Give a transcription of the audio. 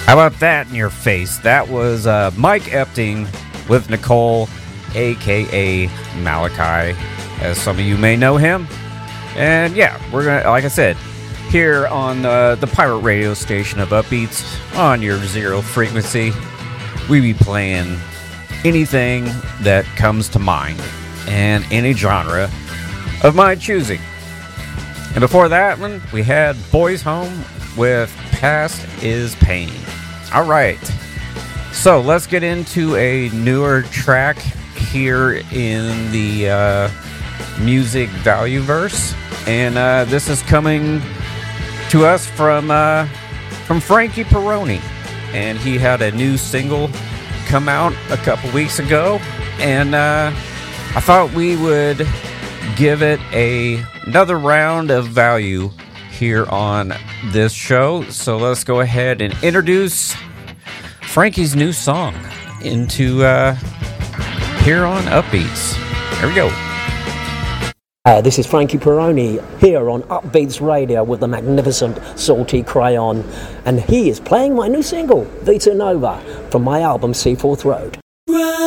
How about that in your face? That was Mike Epting with Nicole, a.k.a. Malachi, as some of you may know him. And yeah, we're going to, like I said, here on the pirate radio station of Upbeats on your zero frequency, we be playing anything that comes to mind and any genre of my choosing. And before that one, we had Boys Home with Past is Pain. All right, so let's get into a newer track here in the music value verse, and this is coming to us from Frankie Perroni, and he had a new single come out a couple weeks ago, and I thought we would give it another round of value here on this show. So let's go ahead and introduce Frankie's new song into here on Upbeats. Here we go. This is Frankie Perroni here on Upbeats Radio with the magnificent Salty Crayon, and he is playing my new single Vita Nova from my album Seaforth Road.